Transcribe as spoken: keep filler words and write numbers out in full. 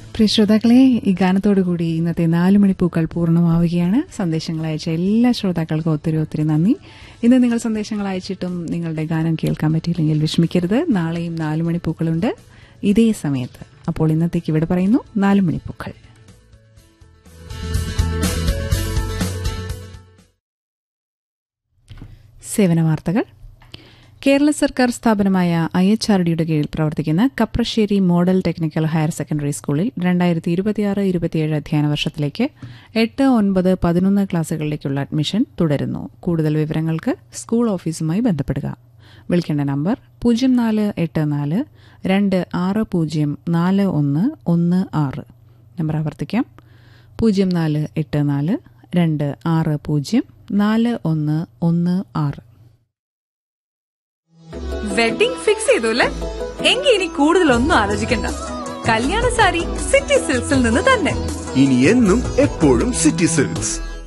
പ്രിയ ശ്രോതാക്കളെ, ഈ ഗാനത്തോടുകൂടി ഇന്നത്തെ നാലുമണിപ്പൂക്കൾ പൂർണ്ണമാവുകയാണ്. സന്ദേശങ്ങൾ അയച്ച എല്ലാ ശ്രോതാക്കൾക്കും ഒത്തിരി ഒത്തിരി നന്ദി. ഇന്ന് നിങ്ങൾ സന്ദേശങ്ങൾ അയച്ചിട്ടും നിങ്ങളുടെ ഗാനം കേൾക്കാൻ പറ്റിയില്ലെങ്കിൽ വിഷമിക്കരുത്. നാളെയും നാലുമണിപ്പൂക്കളുണ്ട് ഇതേ സമയത്ത്. അപ്പോൾ ഇന്നത്തേക്ക് ഇവിടെ പറയുന്നു നാലുമണിപ്പൂക്കൾ. സേവന വാർത്തകൾ. കേരള സർക്കാർ സ്ഥാപനമായ ഐ എച്ച് ആർ ഡിയുടെ കീഴിൽ പ്രവർത്തിക്കുന്ന Kaprassery model technical higher secondary സ്കൂളിൽ രണ്ടായിരത്തി ഇരുപത്തിയാറ് ഇരുപത്തിയേഴ് അധ്യയന വർഷത്തിലേക്ക് എട്ട് ഒൻപത് പതിനൊന്ന് ക്ലാസുകളിലേക്കുള്ള അഡ്മിഷൻ തുടരുന്നു. കൂടുതൽ വിവരങ്ങൾക്ക് സ്കൂൾ ഓഫീസുമായി ബന്ധപ്പെടുക. വിളിക്കേണ്ട നമ്പർ പൂജ്യം നാല് എട്ട് നാല് രണ്ട് ആറ് പൂജ്യം നാല് ഒന്ന് ഒന്ന് ആറ്. നമ്പർ ആവർത്തിക്കാം, പൂജ്യം നാല് എട്ട് നാല് രണ്ട് ആറ് പൂജ്യം നാല് ഒന്ന് ഒന്ന് ആറ്. വെഡിംഗ് ഫിക്സ് ചെയ്തു അല്ലേ? എങ്കിൽ ഇനി കൂടുതലൊന്നും ആലോചിക്കണ്ട. കല്യാണ സാരി സിറ്റി സിൽക്സിൽ നിന്ന് തന്നെ. ഇനി എന്നും എപ്പോഴും സിറ്റി സിൽക്സ്.